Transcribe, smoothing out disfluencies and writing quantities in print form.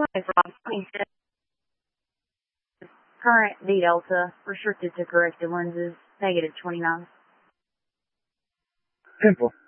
from current D delta, restricted to corrected lenses, -29. Simple.